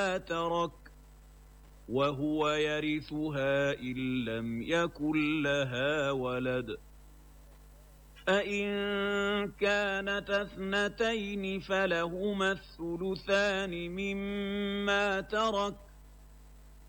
مما ترك وهو يرثها إن لم يكن لها ولد فإن كانت اثنتين فلهما الثلثان مما ترك